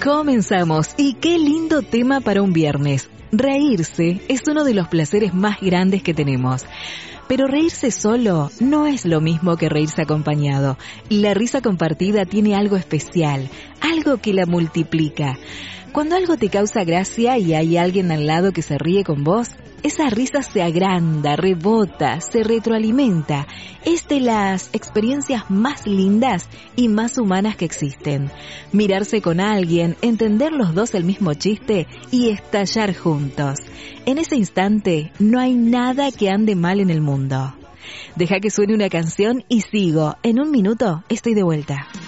Comenzamos, y qué lindo tema para un viernes. Reírse es uno de los placeres más grandes que tenemos. Pero reírse solo no es lo mismo que reírse acompañado. La risa compartida tiene algo especial, algo que la multiplica. Cuando algo te causa gracia y hay alguien al lado que se ríe con vos, esa risa se agranda, rebota, se retroalimenta. Es de las experiencias más lindas y más humanas que existen. Mirarse con alguien, entender los dos el mismo chiste y estallar juntos. En ese instante no hay nada que ande mal en el mundo. Deja que suene una canción y sigo. En un minuto estoy de vuelta.